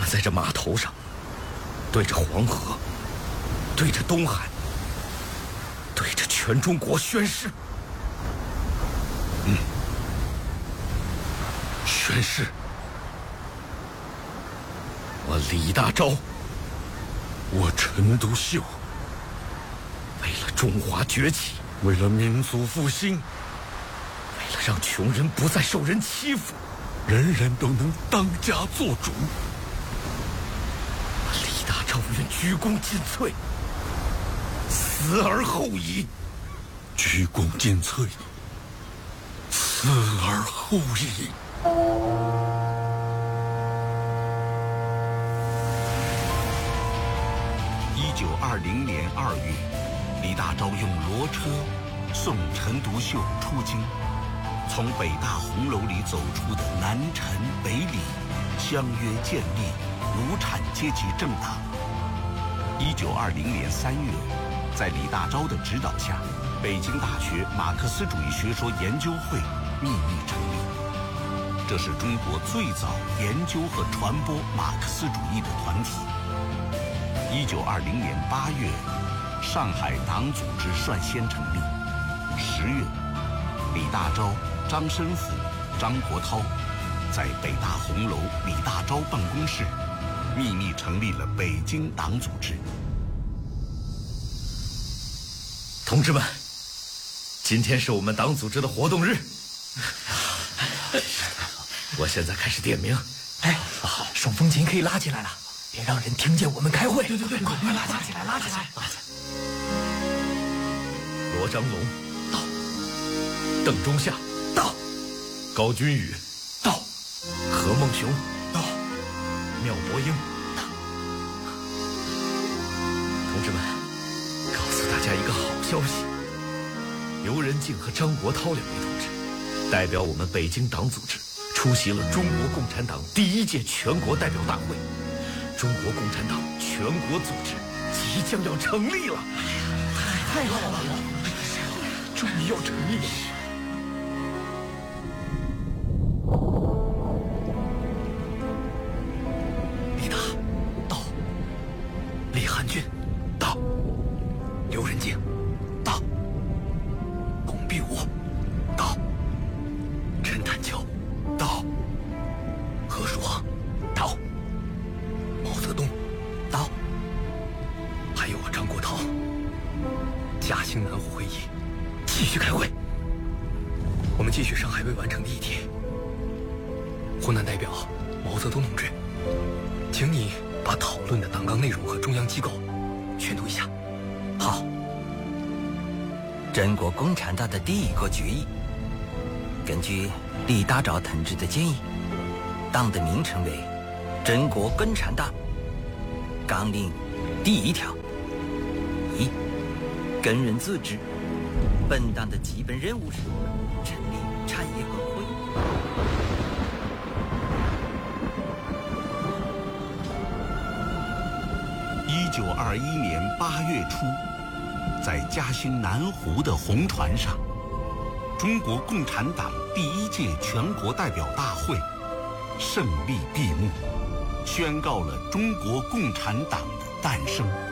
们在这码头上，对着黄河，对着东海，对着全中国宣誓。宣誓，我李大钊， 我陈独秀， 为了中华崛起， 为了民族复兴， 为了让穷人不再受人欺负， 人人都能当家作主， 我李大钊愿鞠躬尽瘁，死而后已。 鞠躬尽瘁，死而后已。 1920年2月，李大钊用骡车送陈独秀出京，从北大红楼里走出的南陈北李相约建立无产阶级政党。1920年3月，在李大钊的指导下，北京大学马克思主义学说研究会秘密成立。这是中国最早研究和传播马克思主义的团体。1920年8月，上海党组织率先成立。10月，李大钊、张申府、张国焘在北大红楼李大钊办公室秘密成立了北京党组织。 同志们，今天是我们党组织的活动日。我现在开始点名。 哎，好，手风琴可以拉起来了，别让人听见我们开会。对，快拉起来，拉起来。 罗章龙到， 邓中夏到， 高君宇到， 何孟雄到， 缪伯英到。同志们，告诉大家一个好消息，刘仁静和张国焘两位同志代表我们北京党组织出席了中国共产党第1届全国代表大会，中国共产党全国组织即将要成立了。 太好了，终于要成立了。 李达到，李汉俊到，刘仁静到，龚必武到，陈坦丘到，何树衡到，毛泽东到，还有我张国焘。嘉兴南湖会议继续开会，我们继续上海未完成的议题。湖南代表毛泽东同志，请你把讨论的党纲内容和中央机构宣读一下。 好，中国共产党的第1个决议，根据李大钊同志的建议，党的名称为中国共产党。纲领第1条：1. 工人组织。本党的基本任务是成立产业工会。 1921年8月初，在嘉兴南湖的红船上，中国共产党第1届全国代表大会胜利闭幕，宣告了中国共产党的诞生。